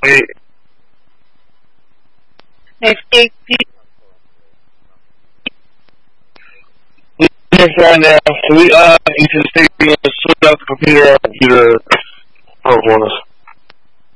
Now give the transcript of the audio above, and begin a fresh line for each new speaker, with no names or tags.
Next take.
Right now, so we need to stay switch out the computer and do the performance.